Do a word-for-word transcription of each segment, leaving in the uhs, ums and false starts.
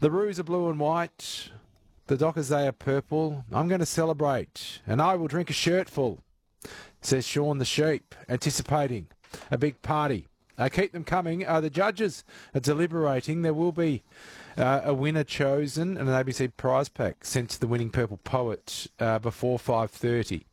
The Roos are blue and white. The Dockers, they are purple. I'm going to celebrate, and I will drink a shirtful, says Sean the Sheep, anticipating a big party. Uh, keep them coming. Uh, the judges are deliberating. There will be uh, a winner chosen and an A B C prize pack sent to the winning Purple Poet uh, before five thirty.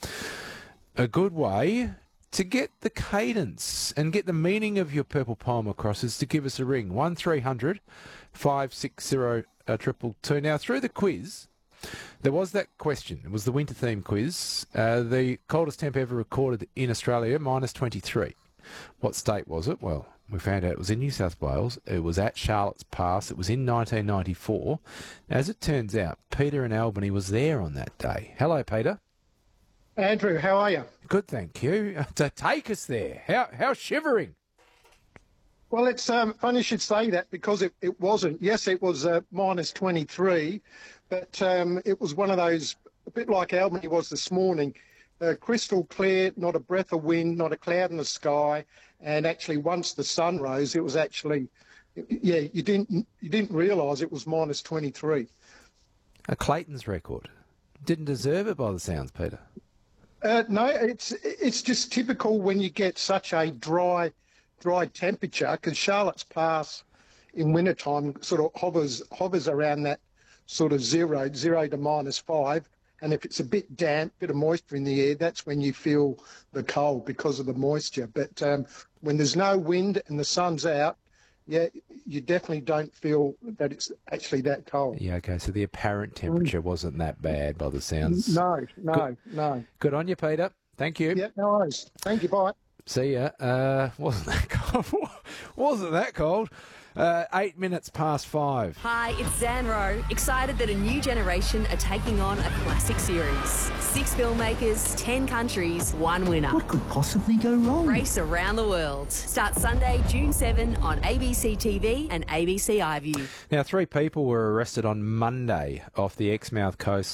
A good way to get the cadence and get the meaning of your purple poem across is to give us a ring. one three hundred five six zero triple two. Now, through the quiz, there was that question. It was the winter theme quiz. Uh, the coldest temp ever recorded in Australia, minus twenty-three. What state was it? Well, we found out it was in New South Wales. It was at Charlotte's Pass. It was in nineteen ninety-four. As it turns out, Peter in Albany was there on that day. Hello, Peter. Andrew, how are you? Good, thank you. To take us there. How how shivering. Well, it's um, funny you should say that because it, it wasn't. Yes, it was uh, minus twenty-three, but um, it was one of those, a bit like Albany was this morning, uh, crystal clear, not a breath of wind, not a cloud in the sky, and actually once the sun rose, it was actually, yeah, you didn't you didn't realise it was minus twenty-three. A Clayton's record. Didn't deserve it by the sounds, Peter. Uh, no, it's it's just typical when you get such a dry, dry temperature, because Charlotte's Pass in wintertime sort of hovers hovers around that sort of zero, zero to minus five. And if it's a bit damp, bit of moisture in the air, that's when you feel the cold because of the moisture. But um, when there's no wind and the sun's out, yeah, you definitely don't feel that it's actually that cold. Yeah, okay, so the apparent temperature mm. wasn't that bad by the sounds. No, no, good, no. Good on you, Peter. Thank you. Yeah, no worries. Thank you, bye. See ya. Uh, wasn't that cold? wasn't that cold? Uh, eight minutes past five. Hi, it's Zan Rowe. Excited that a new generation are taking on a classic series. Six filmmakers, ten countries, one winner. What could possibly go wrong? Race around the world. Starts Sunday, June seventh on A B C T V and A B C iView. Now, three people were arrested on Monday off the Exmouth coast